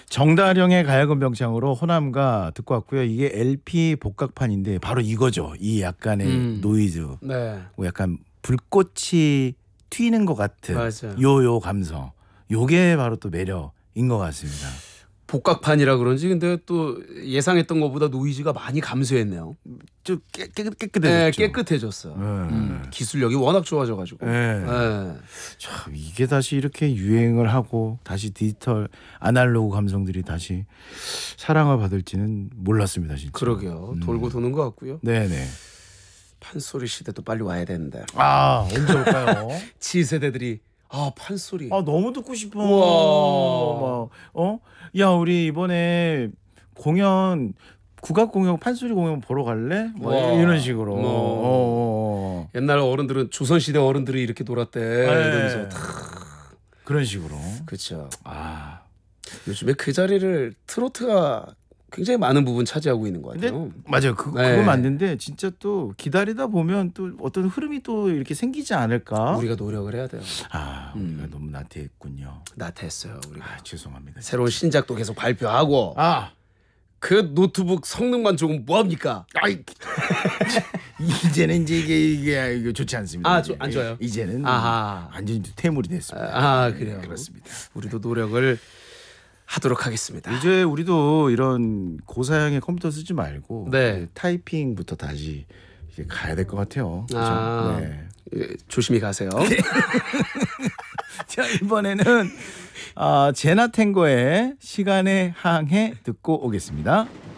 정다령의 가야금 병창으로 호남가 듣고 왔고요. 이게 LP 복각판인데 바로 이거죠. 이 약간의 노이즈, 네. 뭐 약간 불꽃이 튀는 것 같은 맞아요. 요요 감성. 요게 바로 또 매력인 것 같습니다. 복각판이라 그런지 근데 또 예상했던 것보다 노이즈가 많이 감소했네요. 좀 깨끗해졌죠. 네, 깨끗해졌어. 기술력이 워낙 좋아져가지고. 네. 네. 참 이게 다시 이렇게 유행을 하고 다시 디지털 아날로그 감성들이 다시 사랑을 받을지는 몰랐습니다, 진짜. 그러게요. 돌고 도는 것 같고요. 네네. 판소리 시대도 빨리 와야 되는데. 아 언제 올까요? G세대들이 판소리. 아 너무 듣고 싶어. 우와. 막, 야 우리 이번에 공연 국악 공연 판소리 공연 보러 갈래? 뭐 와. 이런 식으로. 옛날 어른들은 조선시대 어른들이 이렇게 놀았대. 이러면서 그런 식으로. 그렇죠. 아 요즘에 그 자리를 트로트가 굉장히 많은 부분 차지하고 있는 것 근데 같아요. 맞아요. 네. 그거 맞는데 진짜 또 기다리다 보면 또 어떤 흐름이 또 이렇게 생기지 않을까? 우리가 노력을 해야 돼요. 우리가 너무 나태했군요. 나태했어요. 우리가. 죄송합니다. 새로운 신작도 계속 발표하고 그 노트북 성능만 조금 뭐합니까? 이제는 이제 이게 좋지 않습니다. 안 좋아요? 이제는 아하. 완전히 퇴물이 됐습니다. 그래요. 그렇습니다. 우리도 노력을 하도록 하겠습니다. 이제 우리도 이런 고사양의 컴퓨터 쓰지 말고 네. 타이핑부터 다시 이제 가야 될 것 같아요. 그렇죠? 네. 조심히 가세요. 자 이번에는 제나탱고의 시간의 항해 듣고 오겠습니다.